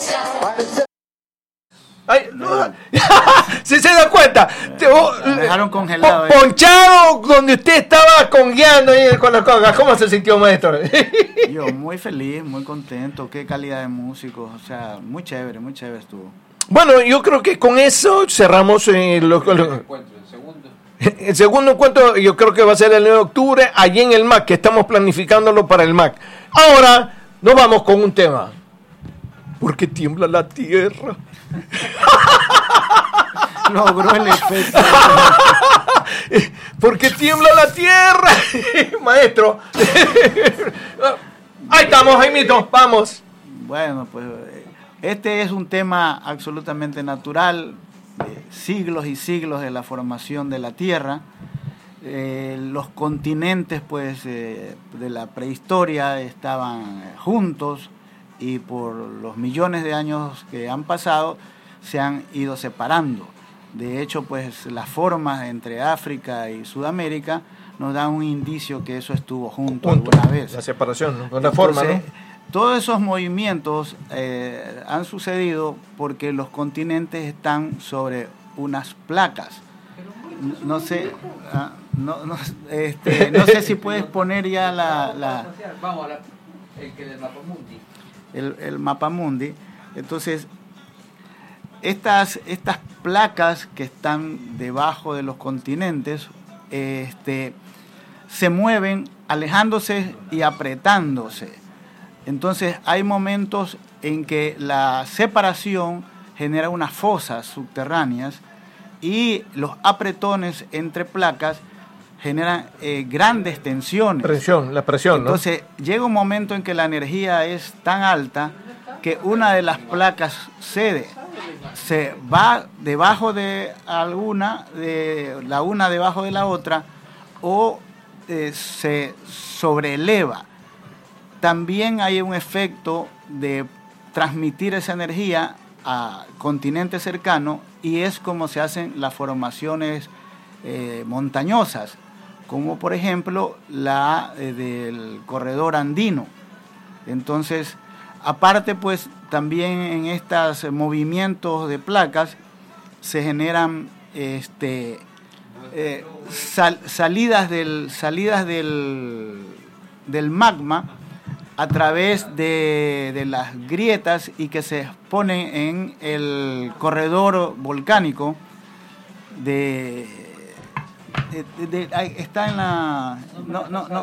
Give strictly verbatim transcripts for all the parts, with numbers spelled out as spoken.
Ay, no. Si se da cuenta, te, oh, dejaron congelado. Po, ponchado donde usted estaba congueando ahí con las congas. ¿Cómo se sintió, maestro? Yo muy feliz, muy contento. Qué calidad de músicos. O sea, muy chévere, muy chévere estuvo. Bueno, yo creo que con eso cerramos eh, lo, lo, el encuentro. El segundo. El segundo encuentro yo creo que va a ser el nueve de octubre allí en el M A C, que estamos planificándolo para el M A C. Ahora nos vamos con un tema. ¿Por qué tiembla la tierra? Logró el efecto. ¿Por qué tiembla la tierra? Maestro. Ahí estamos, Jaimito, vamos. Bueno, pues este es un tema absolutamente natural, de siglos y siglos de la formación de la tierra. Eh, los continentes, pues, eh, de la prehistoria estaban juntos, y por los millones de años que han pasado se han ido separando. De hecho, pues las formas entre África y Sudamérica nos dan un indicio que eso estuvo junto Punto. alguna vez. La separación, ¿no? La forma, ¿no? Todos esos movimientos eh, han sucedido porque los continentes están sobre unas placas. No, no sé, ah, no, no, este, no sé si puedes poner ya la... la Vamos a la, el que del mapa mundi. El, el mapa mundi. Entonces, estas, estas placas que están debajo de los continentes este, se mueven alejándose y apretándose. Entonces, hay momentos en que la separación genera unas fosas subterráneas y los apretones entre placas generan eh, grandes tensiones. Presión, la presión, ¿no? Entonces, llega un momento en que la energía es tan alta que una de las placas cede, se va debajo de alguna, de la una debajo de la otra, o eh, se sobreeleva. También hay un efecto de transmitir esa energía a continentes cercanos, y es como se hacen las formaciones eh, montañosas, como por ejemplo la eh, del corredor andino. Entonces, aparte, pues también en estos movimientos de placas se generan este, eh, sal, salidas, del, salidas del, del magma a través de, de las grietas, y que se exponen en el corredor volcánico de... De, de, de, ahí está en la... No, no, no.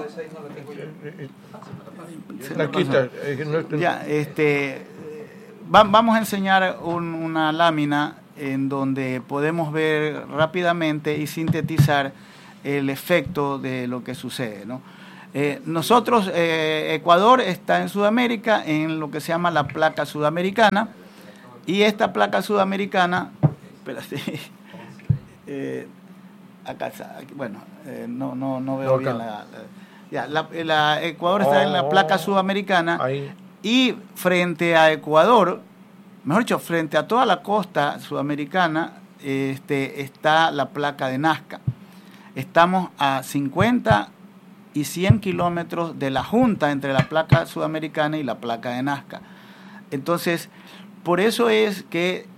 La quita. Ya, este, va, vamos a enseñar un, una lámina en donde podemos ver rápidamente y sintetizar el efecto de lo que sucede, ¿no? Eh, nosotros, eh, Ecuador está en Sudamérica, en lo que se llama la placa sudamericana, y esta placa sudamericana, espérate, eh, acá está, bueno, eh, no, no, no veo bien la, la, ya, la, la Ecuador está oh, en la placa sudamericana, ahí. Y frente a Ecuador, mejor dicho, frente a toda la costa sudamericana, este, está la placa de Nazca. Estamos a cincuenta y cien kilómetros de la junta entre la placa sudamericana y la placa de Nazca. Entonces, por eso es que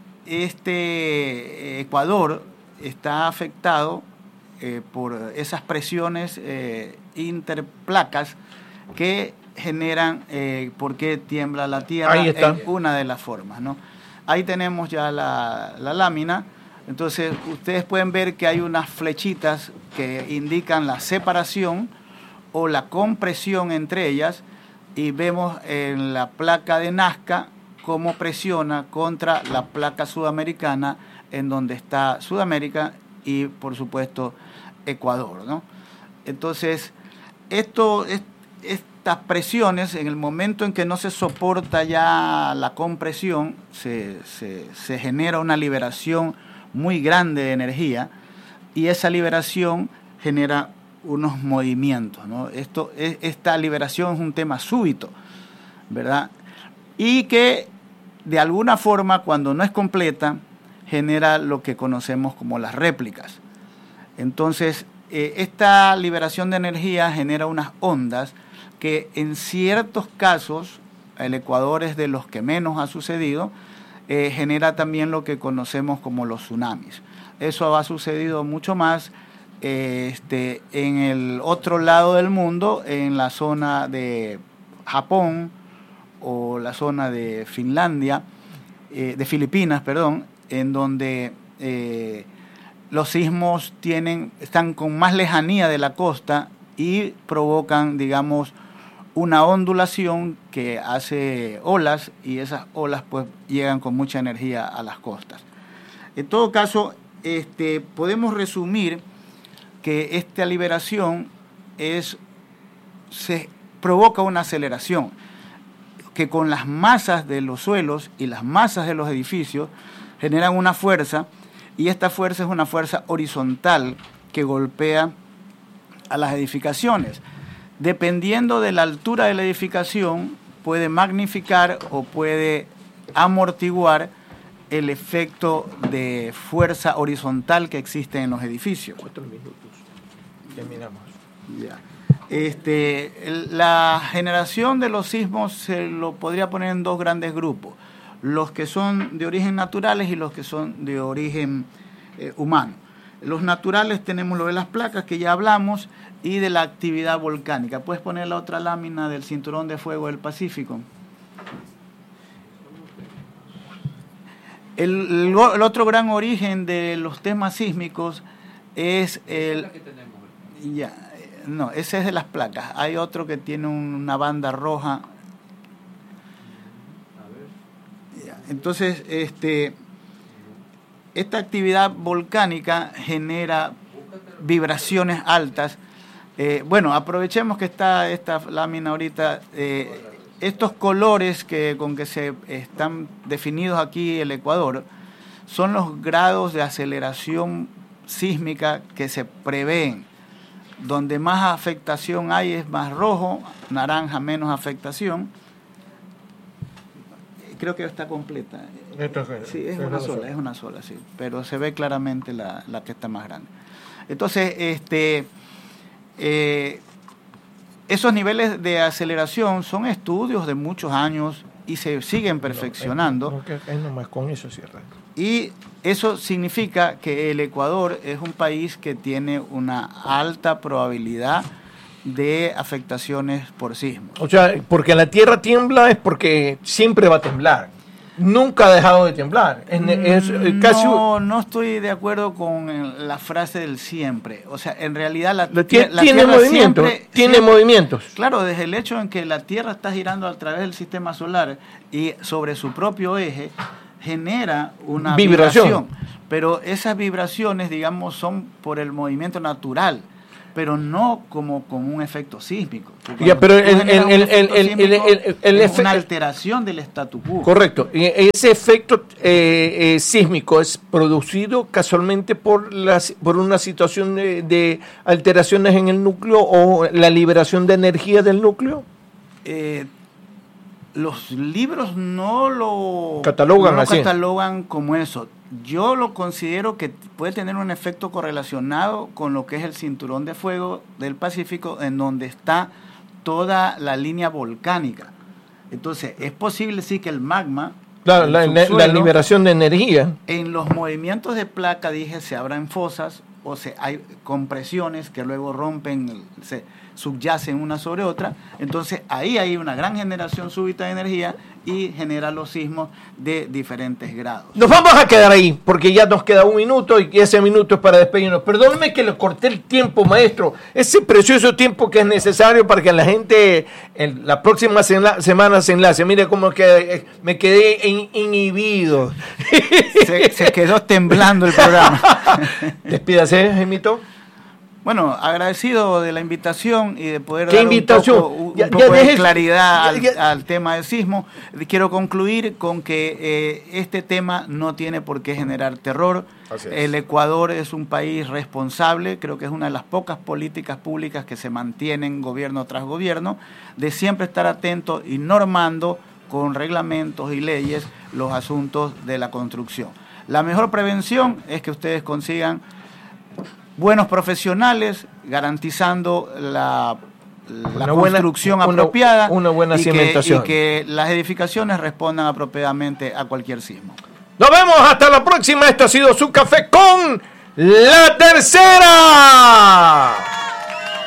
este Ecuador está afectado eh, por esas presiones eh, interplacas que generan eh, por qué tiembla la tierra en una de las formas, ¿no? Ahí tenemos ya la, la lámina. Entonces, ustedes pueden ver que hay unas flechitas que indican la separación o la compresión entre ellas, y vemos en la placa de Nazca cómo presiona contra la placa sudamericana, en donde está Sudamérica y, por supuesto, Ecuador, ¿no? Entonces, esto, es, estas presiones, en el momento en que no se soporta ya la compresión, se, se, se genera una liberación muy grande de energía, y esa liberación genera unos movimientos, ¿no? Esto, esta liberación es un tema súbito, ¿verdad? Y que de alguna forma, cuando no es completa, genera lo que conocemos como las réplicas. Entonces, eh, esta liberación de energía genera unas ondas que en ciertos casos el Ecuador es de los que menos ha sucedido, eh, genera también lo que conocemos como los tsunamis. Eso ha sucedido mucho más eh, este, en el otro lado del mundo, en la zona de Japón o la zona de Finlandia, eh, de Filipinas, perdón, en donde eh, los sismos tienen, están con más lejanía de la costa y provocan, digamos, una ondulación que hace olas, y esas olas pues llegan con mucha energía a las costas. En todo caso, este, podemos resumir que esta liberación es, se provoca una aceleración que con las masas de los suelos y las masas de los edificios generan una fuerza, y esta fuerza es una fuerza horizontal que golpea a las edificaciones. Dependiendo de la altura de la edificación, puede magnificar o puede amortiguar el efecto de fuerza horizontal que existe en los edificios. Cuatro minutos. Terminamos. Ya. Este, la generación de los sismos se lo podría poner en dos grandes grupos: los que son de origen naturales y los que son de origen eh, humano. Los naturales tenemos lo de las placas que ya hablamos, y de la actividad volcánica. ¿Puedes poner la otra lámina del cinturón de fuego del Pacífico? El, el, el otro gran origen de los temas sísmicos es el... Ya, no, ese es de las placas. Hay otro que tiene una banda roja. Ya, entonces, este, esta actividad volcánica genera vibraciones altas. Eh, bueno, aprovechemos que está esta lámina ahorita. Eh, estos colores que con que se están definidos aquí el Ecuador son los grados de aceleración sísmica que se prevén. Donde más afectación hay es más rojo, naranja menos afectación. Creo que está completa. Sí, es una sola, es una sola, sí. Pero se ve claramente la, la que está más grande. Entonces, este, eh, esos niveles de aceleración son estudios de muchos años y se siguen perfeccionando. No, no, no, nomás con eso cierra. Y eso significa que el Ecuador es un país que tiene una alta probabilidad de afectaciones por sismos. O sea, porque la Tierra tiembla es porque siempre va a temblar. Nunca ha dejado de temblar. Es, es, es casi... No, no estoy de acuerdo con la frase del siempre. O sea, en realidad la, la, tie la tiene Tierra movimientos. Siempre, tiene siempre, movimientos. Claro, desde el hecho en que la Tierra está girando a través del sistema solar y sobre su propio eje, genera una vibración. vibración. Pero esas vibraciones, digamos, son por el movimiento natural, pero no como con un efecto sísmico. Ya, pero el, el, el, el, el, el, el es una alteración del statu quo. Correcto. Y ese efecto eh, eh, sísmico es producido casualmente por, las, por una situación de, de alteraciones en el núcleo o la liberación de energía del núcleo. Eh, los libros no lo catalogan, no lo así. catalogan como eso. Yo lo considero que puede tener un efecto correlacionado con lo que es el cinturón de fuego del Pacífico, en donde está toda la línea volcánica. Entonces, es posible sí que el magma, claro, la, la, la liberación de energía, en los movimientos de placa, dije, se abran fosas o se hay compresiones que luego rompen, se subyacen una sobre otra. Entonces ahí hay una gran generación súbita de energía y genera los sismos de diferentes grados. Nos vamos a quedar ahí porque ya nos queda un minuto y ese minuto es para despedirnos. Perdóneme que le corté el tiempo, maestro, ese precioso tiempo que es necesario para que la gente en la próxima semana se enlace. Mire cómo que me quedé in, inhibido. Se, se quedó temblando el programa. Despídase, Jaimito. Bueno, agradecido de la invitación y de poder ¿Qué dar invitación? un poco, un ya, poco ya de claridad ya, ya. Al, al tema del sismo. Quiero concluir con que eh, este tema no tiene por qué generar terror. El Ecuador es un país responsable, creo que es una de las pocas políticas públicas que se mantienen gobierno tras gobierno, de siempre estar atento y normando con reglamentos y leyes los asuntos de la construcción. La mejor prevención es que ustedes consigan buenos profesionales, garantizando la, la una construcción buena, apropiada una, una buena y, cimentación. que, y que las edificaciones respondan apropiadamente a cualquier sismo. Nos vemos hasta la próxima. Este ha sido su café con La Tercera.